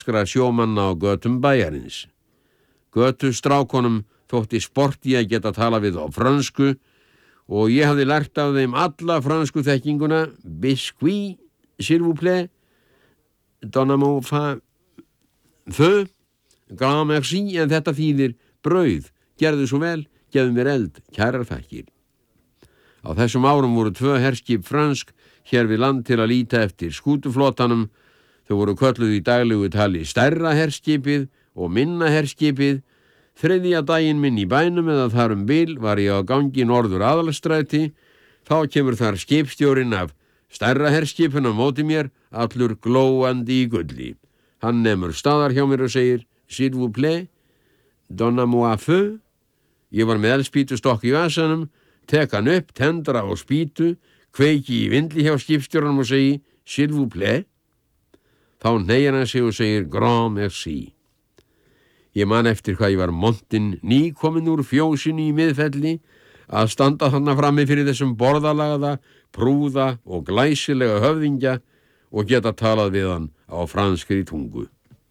skra sjómanna á götum bæjarins. Götustrákonum þótti sporti að geta tala við á frönsku og ég hafði lært af þeim alla frönsku þekkinguna, biscuit, s'il vous plaît, donnez-moi feu, grand merci, en þetta þýðir brauð, gerðu svo vel, gefðu mér eld, kærar þakkir. Á þessum árum voru 2 herskip frönsk hér við land til að líta eftir skútuflotanum. Þau voru kölluð í daglegu tali stærra herskipið og minna herskipið. Þriðja daginn minn í bænum eða þar bil var ég á gangi norður Aðalstræti. Þá kemur þar skipstjórinn af stærra herskipin á móti mér, allur glóandi í gulli. Hann nemur staðar hjá mér og segir, s'il vous plaît, donnez-moi feu. Ég var með eldspýtustokk í vasanum, tek hann upp, tendra á spýtu, kveiki í vindli hjá skipstjóranum og segi, s'il vous plaît. Þá hneigir hann sig og segir, grand merci. Ég man eftir hvað ég var montinn nýkominn úr fjósinu í miðfelli að standa þarna frammi fyrir þessum borðalagða, prúða og glæsilega höfðingja og geta talað við hann á franskri tungu.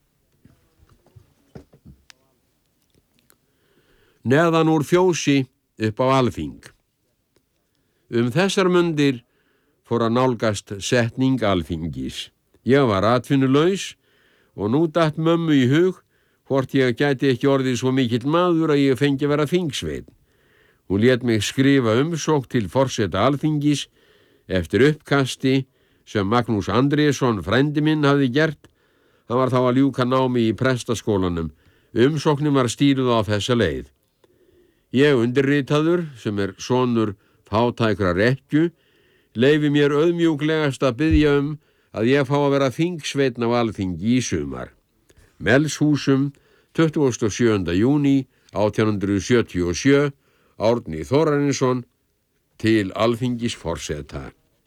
Neðan úr fjósi upp á Alþing. Þessar mundir fór að nálgast setning Alþingis. Ég var atvinnulaus og nú datt mömmu í hug hvort ég gæti ekki orðið svo mikill maður að ég fengi vera þingsveinn. Hún lét mig skrifa umsókn til forseta Alþingis eftir uppkasti sem Magnús Andrésson, frændi minn, hafði gert. Hann var þá að ljúka námi í prestaskólanum. Umsóknin var stíluð á þessa leið. Ég undirritaður, sem sonur fátækra rekkju, leyfi mér auðmjúklegast að biðja að ég fá að vera þingsveinn á Alþingi í sumar. Melshúsum, 27. júní 1877, Árni Þórarinsson, til Alþingis forseta.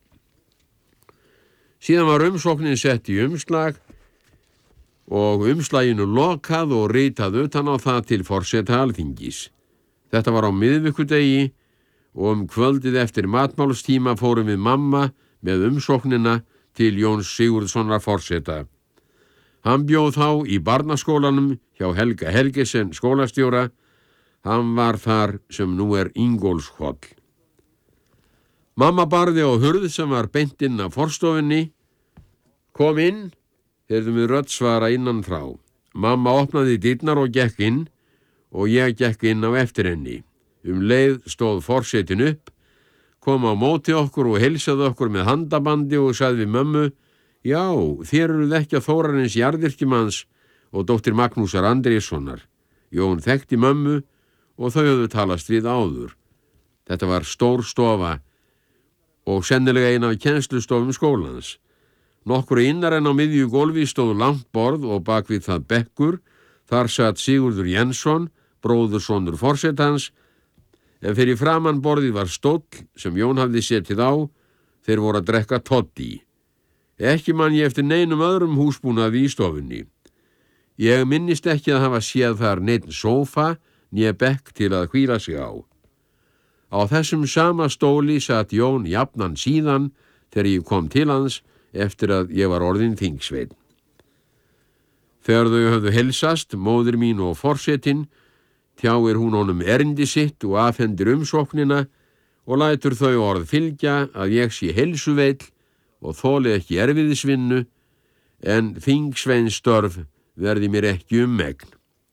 Síðan var umsóknin sett í umslag og umslaginu lokað og ritað utan á það til forseta Alþingis. Þetta var á miðvikudegi og kvöldið eftir matmálstíma fórum við mamma með umsóknina til Jóns Sigurðssonar forseta. Hann bjóð þá í barnaskólanum hjá Helga Helgesen skólastjóra. Hann var þar sem nú Ingólfshvoll. Mamma barði á hurð sem var beint inn af forstofunni. Kom inn, heyrðum við rödd svara innan frá. Mamma opnaði dyrnar og gekk inn og ég gekk inn á eftir henni. Leið stóð forsetin upp, kom á móti okkur og heilsaði okkur með handabandi og sagði við mömmu, já, þér eruð ekki að Þórarins jarðyrkjumanns og dóttir Magnúsar Andréssonar. Jón þekkti mömmu og þau höfðu talast við áður. Þetta var stór stofa og sennilega ein af kennslustofum skólans. Nokkru innar en á miðju gólfi stóð langt borð og bak við það bekkur. Þar satt Sigurður Jensson, bróðursonur forsetans, en fyrir framan borðið var stóll sem Jón hafði setið á. Þeir voru að drekka toddy. Ekki man ég eftir neinum öðrum húsbúnaði í stofunni. Ég minnist ekki að hafa séð þar neinn sófa né bekk til að hvíla sig á. Á þessum sama stóli satt Jón jafnan síðan þegar ég kom til hans eftir að ég var orðinn þingsveinn. Þegar þau höfðu heilsast, móðir mín og forsetinn, tjáir hún honum erindi sitt og afhendir umsóknina og lætur þau orð fylgja að ég sé heilsuveill og þoli ekki erfiðisvinnu, en þingsveinsstörf verði mér ekki megn.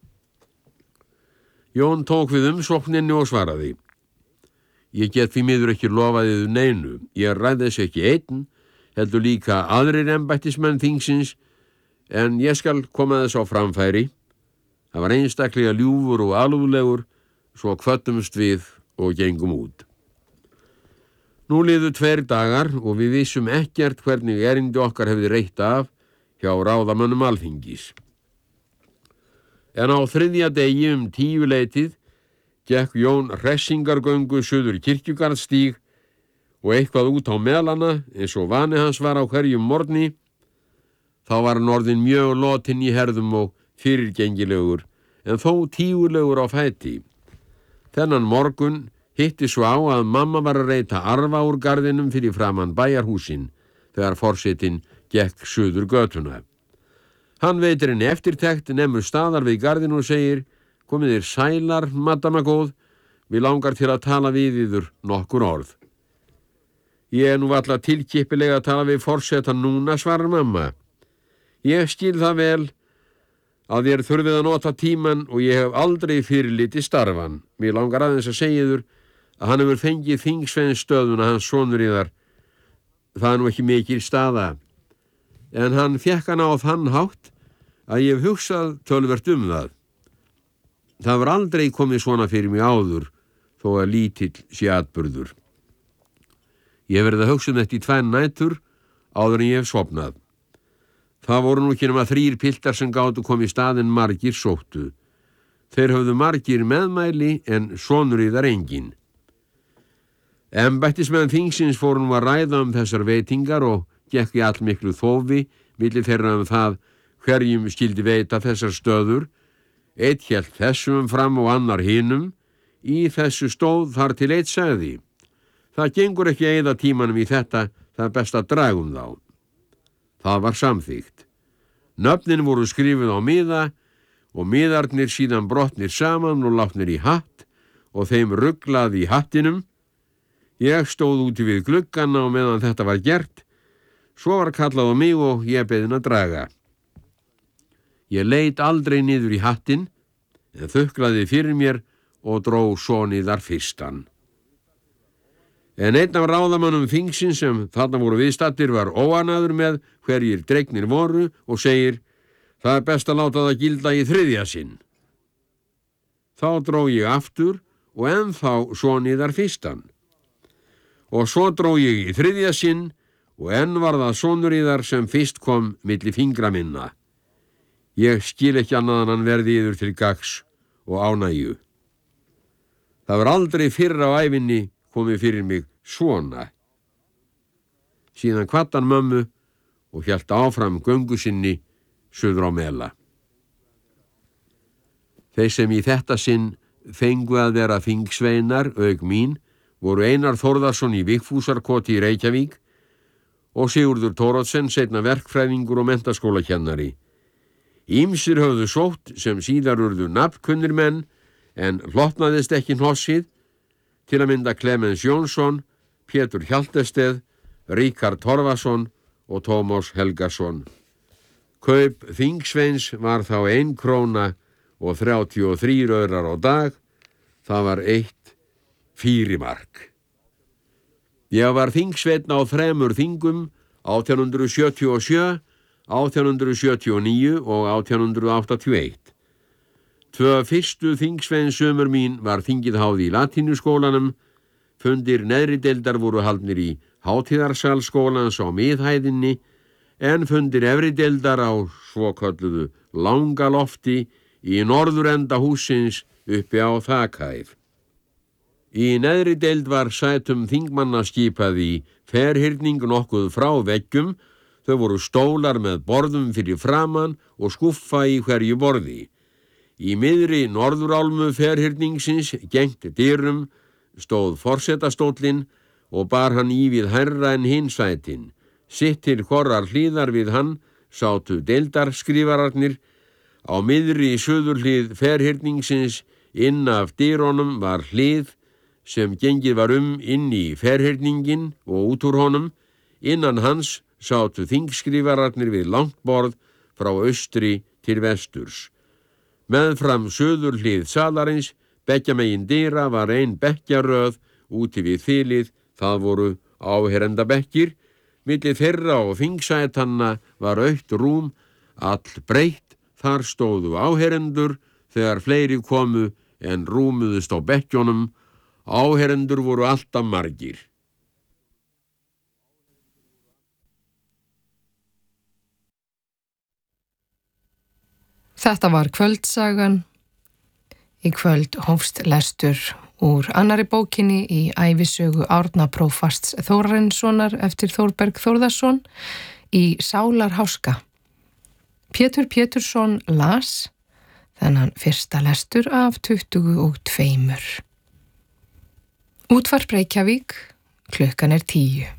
Jón tók við umsókninni og svaraði, ég get því miður ekki lofaðið neinu, ég ræði þess ekki einn, heldur líka aðrir embættismenn þingsins, en ég skal koma þess á framfæri. Það var einstaklega ljúfur og alúðlegur, svo kvöddumst við og gengum út. Nú liðu 2 dagar og við vissum ekkert hvernig erindi okkar hefði reitt af hjá ráðamönnum Alþingis. En á 3. degi 10 gekk Jón hressingargöngu suður Kirkjugarðsstíg og eitthvað út á melana eins og vani hans var á hverjum morgni. Þá var hann orðinn mjög lotinn í herðum og fyrirgengilegur, en þó tígulegur á fæti. Þennan morgun hitti svo á að mamma var að reita arfa úr garðinum fyrir framan bæjarhúsin þegar forsetinn gekk suður götuna. Hann veitir henni eftirtekt, nemur staðar við garðin og segir: Komið þér sælar, madama góð, við langar til að tala við yður nokkur orð. Ég nú varla tilkippilega að tala við forsetann núna, svarar mamma. Ég skil það vel að þér þurfið að nota tíman og ég hef aldrei fyrirliti starfan. Mér langar aðeins að segja yður að hann hefur fengið þingsveinsstöðuna hans sonur yðar. Það nú ekki mikil staða, en hann fékk hana á þann hátt að ég hef hugsað töluvert það. Það var aldrei komið svona fyrir mig áður, þó að lítill sé atburður. Ég verið að hugsa þetta í 2 nætur áður en ég hef sofnað. Það voru nú ekki nema 3 piltar sem gátu komið í staðinn margir sóttu. Þeir höfðu margir meðmæli en sonur yðar engin. Embættismenn þingsins fóru nú að ræða þessar veitingar og gekk í allmiklu þófi milli þeirra það hverjum skildi veita þessar stöður. Einn hélt þessum fram og annar hinum. Í þessu stóð þar til einn sagði: Það gengur ekki að eyða tímanum í þetta, það er best að draga þá. Það var samþykkt. Nöfnin voru skrifuð á miða og miðarnir síðan brotnir saman og látnir í hatt og þeim ruglaði í hattinum. Ég stóð úti við gluggana og meðan þetta var gert, svo var kallað á mig og ég beðin að draga. Ég leit aldrei niður í hattinn, en þuklaði fyrir mér og dró son yðar fyrstan. En einn af ráðamönnum þingsins sem þarna voru viðstaddir var óanaður með hverjir dregnir voru og segir: Það er best að láta það gilda í 3. sinn. Þá dró ég aftur og ennþá son yðar fyrstan. Og svo dró ég í 3. sinn og enn var það sonur yðar sem fyrst kom milli fingra minna. Ég skil ekki annað en hann verði yður til gagns og ánægju. Það var aldrei fyrr á ævinni komið fyrir mig svona. Síðan kvaddi hann mömmu og hélt áfram göngu sinni suður á Mela. Þeir sem í þetta sinn fengu að vera þingsveinar auk mín voru Einar Þórðarsson í Vigfúsarkoti í Reykjavík og Sigurður Thoroddsen, seinna verkfræðingur og menntaskólakennari. Ýmsir höfðu sótt sem síðar urðu nafnkunnir menn, en hlotnaðist ekki hnossið, til að mynda Clemens Jónsson, Pétur Hjaltested, Ríkard Torfason og Tómas Helgason. Kaup þingsveins var þá 1 króna og 33 aurar á dag. Það var 1 fýrimark. Ég var þingsveinn á 3 þingum, 1877, 1879 og 1881. 2 fyrstu þingsveinssumur mín var þingið háð í latínuskólanum, fundir neðri deildar voru haldnir í hátíðarsalskólans á miðhæðinni, en fundir efri deildar á svokölluðu Langalofti í norðurenda hússins uppi á þakhæð. Í neðri deild var sætum þingmanna skipað í ferhyrning nokkuð frá veggjum. Þau voru stólar með borðum fyrir framan og skúffa í hverju borði. Í miðri norðurálmu ferhyrningsins, gegnt dyrum, stóð forsetastóllinn og bar hann í við hærra en hinn sætin. Sitt til hvorrar hlíðar við hann sátu deildarskrifararnir. Á miðri suðurhlið ferhyrningsins inn af dyrunum var hlið sem gengið var inn í ferhyrningin og út úr honum. Innan hans sátu þingskrifararnir við langt borð frá austri til vesturs. Meðfram suðurhlið salarins, beggja megin dyra, var ein bekkjaröð úti við þilið. Það voru áherendabekkir. Milli þeirra og þingsætanna var autt rúm, all breitt. Þar stóðu áherendur þegar fleiri komu en rúmuðust á bekkjónum. Áherendur voru alltaf margir. Þetta var kvöldsagan. Í kvöld hófst lestur úr annarri bókinni í ævisögu Árna prófasts Þórarinssonar eftir Þórberg Þórðarsson í Sálarháska. Pétur Pétursson las þennan fyrsta lestur af 22. Útvarp Reykjavík, klukkan 10.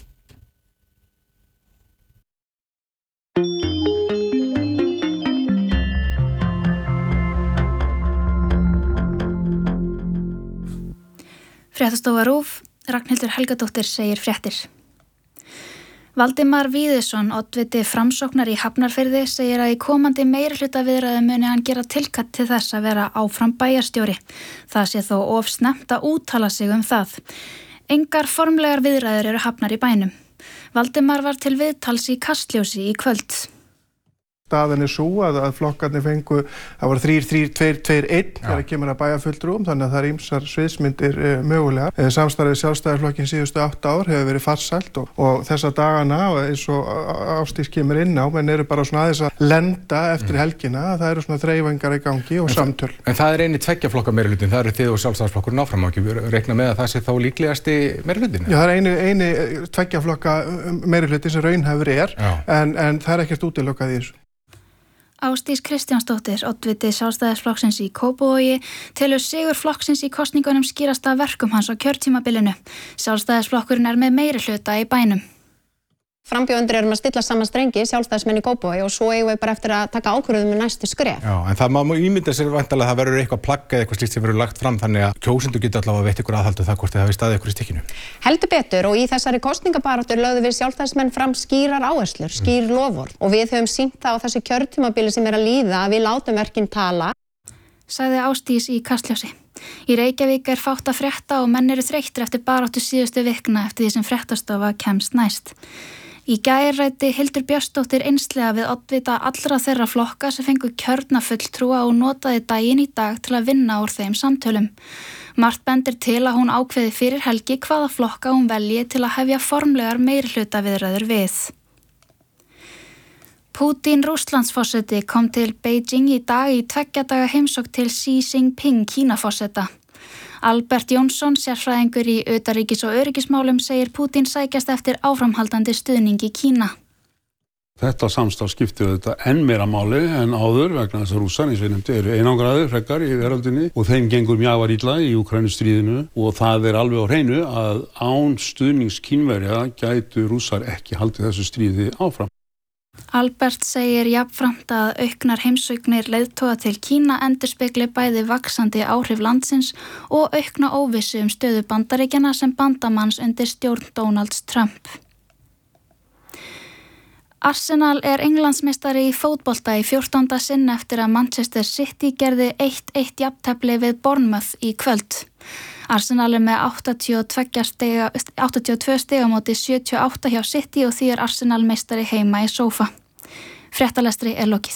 Fréttastofa RÚV, Ragnhildur Helgadóttir segir fréttir. Valdimar Víðisson, oddviti Framsóknar í Hafnarfirði, segir að í komandi meirihlutaviðræðum muni hann gera tilkall til þess að vera áfram bæjarstjóri. Það sé þó of snemmt að úttala sig það. Engar formlegar viðræður eru hafnar í bænum. Valdimar var til viðtals í Kastljósi í kvöld. Staðan sú að flokkarnir fengu, það var 3-3-2-2-1 þegar kemur að bæjarfulltrúum, þannig að það ýmsar sviðsmyndir mögulega. Samstarfið Sjálfstæðisflokkin síðustu 8 ár hefur verið farsælt og þessa dagana, eins og Ásdís kemur inn á, menn eru bara svona aðeins að lenda eftir helgina, það eru svona þreifingar í gangi og samtöl. En það er eini tveggja meirihlutin, það eru þið og Sjálfstæðisflokkurinn áfram, og ekki reikna með að það sé þá líklegasti meirihlutin? Já, það er eini tveggja flokka meirihlutin sem raunhæfur en það er ekkert útilokað í þessu. Ásdís Kristjánsdóttir, oddviti Sjálfstæðisflokksins í Kópavogi, telur sigur flokksins í kosningunum skýrast af verkum hans á kjörtímabilinu. Sjálfstæðisflokkurinn er með meirihluta í bænum. Frambjóðendur eru að stilla saman strengi, sjálfstæðismenn í Kópavogi og svo eigum við bara eftir að taka ákvörðun með næstu skref. Já, en það má ímynda sér væntanlega að það verður eitthvað plagg eða eitthvað slíkt sem verður lagt fram þannig að kjósendur geta allavega veitt ykkur aðhaldu það hvort þið hafi staðið ykkur í stikkinu. Heldur betur og í þessari kosningabaráttu lögðu við sjálfstæðismenn fram skýrar áherslur, skýr loforð og við höfum sýnt það á þessu kjörtímabili sem að líða að við látum verkin tala. Sagði Ásdís í Kastljósi. Í Reykjavík er fátt að frétta og menn eru þreyttir eftir baráttu síðustu vikna eftir því sem fréttastofa kemst næst. Í gær ræddi Hildur Björnsdóttir einslega við oddvita allra þeirra flokka sem fengu kjörna fulltrúa og notaði daginn í dag til að vinna úr þeim samtölum. Margt bendir til að hún ákveði fyrir helgi hvaða flokka hún velji til að hefja formlegar meirihlutaviðræður við. Putin Rússlandsforseti kom til Beijing í dag í 2 daga heimsókn til Xi Jinping Kínaforseta. Albert Jónsson, sérfræðingur í utanríkis- og öryggismálum, segir Putin sækjast eftir áframhaldandi stuðningi Kína. Þetta samstarf skiptir þetta enn meira máli en áður vegna þess að Rússar, eins og ég nefndi, eru einangraðir frekar í veröldinni og þeim gengur mjög illa í Úkraínustríðinu og það er alveg á hreinu að án stuðnings Kínverja gætu Rússar ekki haldið þessu stríði áfram. Albert segir jafnframt að auknar heimsóknir leiðtoga til Kína endurspegli bæði vaxandi áhrif landsins og aukna óvissu stöðu Bandaríkjanna sem bandamanns undir stjórn Donalds Trump. Arsenal er Englandsmeistari í fótbolta í 14. sinn eftir að Manchester City gerði 1-1 jafntefli við Bournemouth í kvöld. Arsenal er með 82 stiga móti 78 hjá City og því er Arsenal meistari heima í sófa. Fréttalestri er lokið.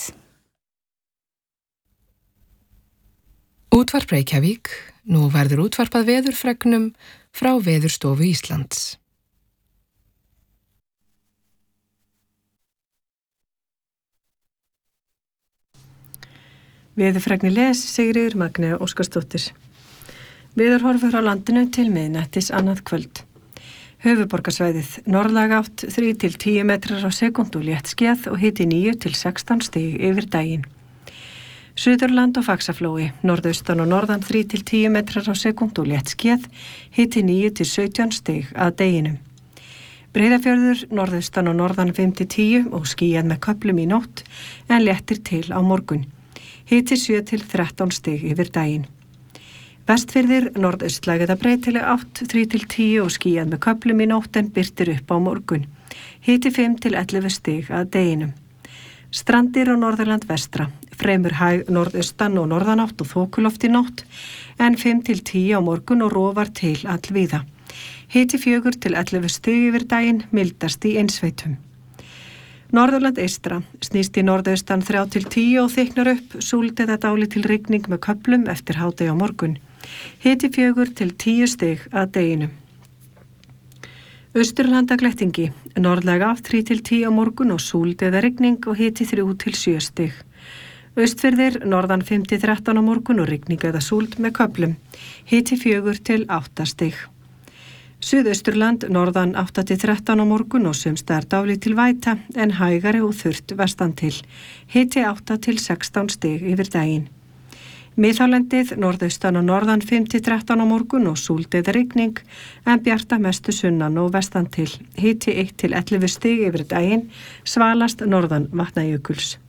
Útvarp Reykjavík. Nú verður útvarpað veðurfregnum frá Veðurstofu Íslands. Veðurfregni les Sigríður Magneu Óskarsdóttir. Veðurhorfur á landinu til miðnættis annað kvöld. Höfuðborgarsvæðið norðlæg átt 3-10 metrar á sekúndu létt skíðað og hiti 9-16 stig yfir daginn. Suðurland og Faxaflói norðaustan og norðan 3-10 metrar á sekúndu létt skíðað, hiti 9-17 stig að deginum. Breiðafjörður norðaustan og norðan 5-10 og skíðað með köflum í nótt en léttir til á morgun. Hiti 7-13 stig yfir daginn. Vestfirðir norðaustlæg eða breytileg átt 3-10 og skýjað með köflum í nótt en birtir upp á morgun. Hiti 5-11 stig að deginum. Strandir á Norðurland vestra, fremur hæg norðaustan og norðanátt og þokuloft í nótt en 5-10 á morgun og rofar til allvíða. Hiti 4-11 stig yfir daginn, mildast í innsveitum. Norðurland eystra snýst í norðaustan 3-10 og þyknar upp, súld eða dálítil rigning með köflum eftir hádegi á morgun. Hiti 4-10 stig að deginum. Austurlanda glettingi, norðlæg átt 3-10 á morgun og súld eða rigning og hiti 3-7 stig. Austfirðir norðan 5-13 á morgun og rigning eða súld með köflum. Hiti 4-8 stig. Suðausturland norðan 8-13 á morgun og sumstaðar dálítil væta en hægari og þurrt vestan til. Hiti 8-16 stig yfir daginn. Miðhálendið norðaustan og norðan 5-13 á morgun og súld eða rigning en bjarta mestu sunnan og vestan til. Hiti 1-11 stig yfir daginn, svalast norðan Vatnajökuls.